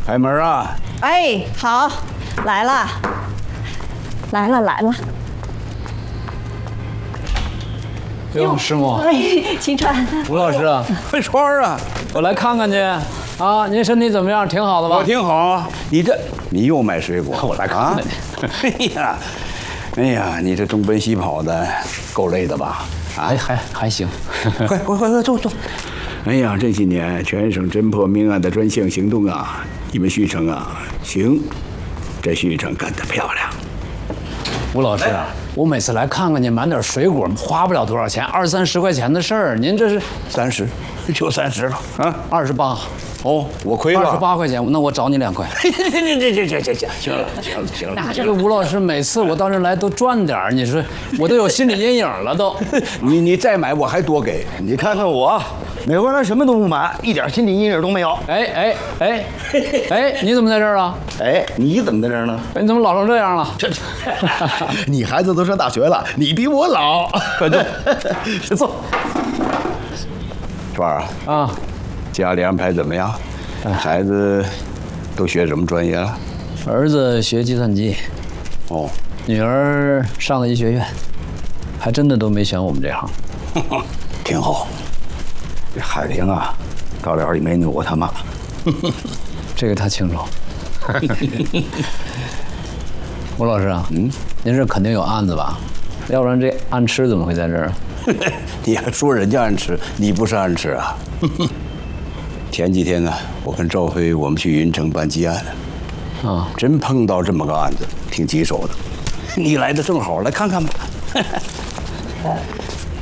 开门啊！ 哎，好，来了，来了，来了。 哟，师母， 哎，秦川， 吴老师啊， 快川儿啊！ 我来看看去。啊，您身体怎么样？挺好的吧？ 我挺好啊。你又买水果？ 我来看看你。哎呀，你这东奔西跑的，够累的吧？啊， 还行。 快坐。哎呀，这些年全省侦破命案的专项行动啊，你们徐城啊，行，这徐城干得漂亮。 吴老师啊，我每次来看看您，买点水果花不了多少钱，20、30块钱的事儿，您这是 30，就30了啊 ，28。 哦，我亏了 28块钱，那我找你2块。 这，行了。 那这个吴老师每次我到这来都赚点儿，你说我都有心理阴影了都。 你再买我还多给。 你看看我，每回来什么都不买，一点心理阴影都没有。 哎，你怎么在这儿啊？ 哎，你怎么在这儿呢？ 你怎么老成这样了？ 你孩子都上大学了，你比我老。 快坐， 坐。 川儿啊， 家里安排怎么样？孩子都学什么专业了？ 儿子学计算机， 哦， 女儿上了医学院，还真的都没选我们这行。 挺好。这海玲啊，到了也没扭过他妈。 这个他清楚。吴老师啊，您这肯定有案子吧？要不然这暗吃怎么会在这儿？ 你还说人家暗吃，你不是暗吃啊？前几天呢，我跟赵飞我们去云城办积案，真碰到这么个案子，挺棘手的。你来的正好，来看看吧。